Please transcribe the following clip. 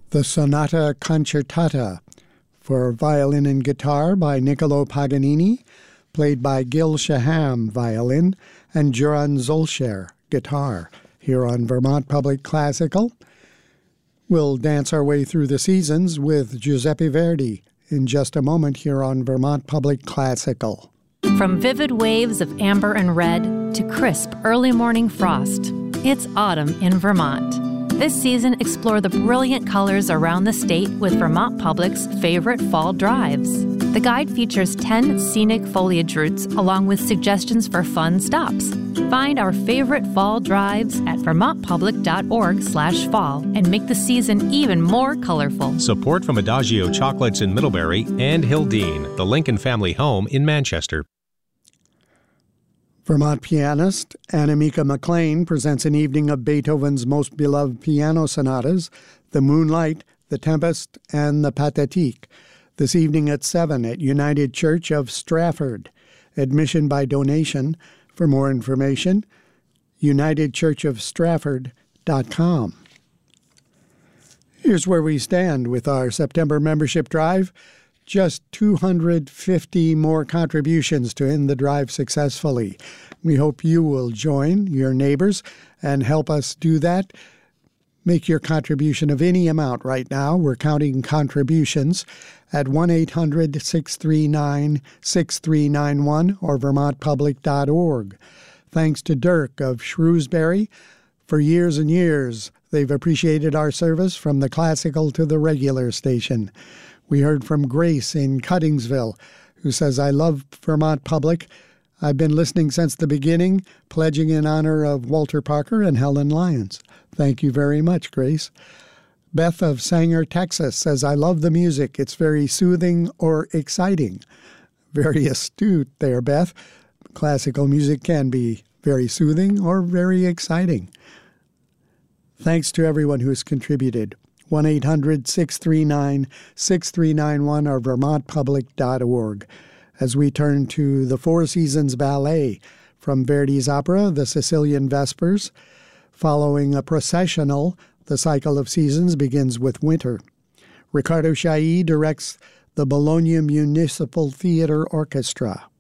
The Sonata Concertata for violin and guitar by Niccolo Paganini, played by Gil Shaham, violin, and Joran Zolcher, guitar, here on Vermont Public Classical. We'll dance our way through the seasons with Giuseppe Verdi in just a moment here on Vermont Public Classical. From vivid waves of amber and red to crisp early morning frost, it's autumn in Vermont. This season, explore the brilliant colors around the state with Vermont Public's favorite fall drives. The guide features 10 scenic foliage routes along with suggestions for fun stops. Find our favorite fall drives at vermontpublic.org/fall and make the season even more colorful. Support from Adagio Chocolates in Middlebury and Hildene, the Lincoln family home in Manchester. Vermont pianist Annemieka McLean presents an evening of Beethoven's most beloved piano sonatas, the Moonlight, the Tempest, and the Pathétique, this evening at 7 at United Church of Stratford. Admission by donation. For more information, unitedchurchofstratford.com. Here's where we stand with our September membership drive. Just 250 more contributions to end the drive successfully. We hope you will join your neighbors and help us do that. Make your contribution of any amount right now. We're counting contributions at 1-800-639-6391 or vermontpublic.org. Thanks to Dirk of Shrewsbury. For years and years, they've appreciated our service from the classical to the regular station. We heard from Grace in Cuttingsville, who says, I love Vermont Public. I've been listening since the beginning, pledging in honor of Walter Parker and Helen Lyons. Thank you very much, Grace. Beth of Sanger, Texas, says, I love the music. It's very soothing or exciting. Very astute there, Beth. Classical music can be very soothing or very exciting. Thanks to everyone who's contributed. 1-800-639-6391 or vermontpublic.org. As we turn to the Four Seasons Ballet from Verdi's opera, The Sicilian Vespers. Following a processional, the cycle of seasons begins with winter. Riccardo Chailly directs the Bologna Municipal Theater Orchestra.